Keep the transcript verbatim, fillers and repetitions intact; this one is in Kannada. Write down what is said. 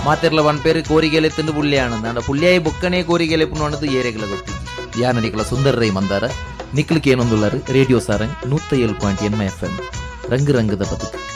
ಮಾತೆರ್ಲ ಒಂದ್ ಪೇರು ಕೋರಿಗೆಲೆ ತಿಂದು ಪುಳ್ಳಿಯಾನಂದ ಅಂಡ ಪುಳ್ಳಿಯಾಯಿ ಬೊಕ್ಕನೇ ಕೋರಿಗೆಲೆ ಪುಣ್ಣದು ಏರೆಗಳ ಗೊತ್ತಿ ಯಾನ ನಿಕಲ ಸುಂದರ ರೈ ಮಂದಾರ ನಿಕ್ಲಿಕ್ಕೆ ಏನೊಂದುಳ್ಳರು ರೇಡಿಯೋ ಸಾರಂಗ್ ನೂತ್ತ ಏಳು ಪಾಯಿಂಟ್ ಎನ್ ಎಫ್ ಎಂ ರಂಗು ರಂಗದ ಬದುಕು.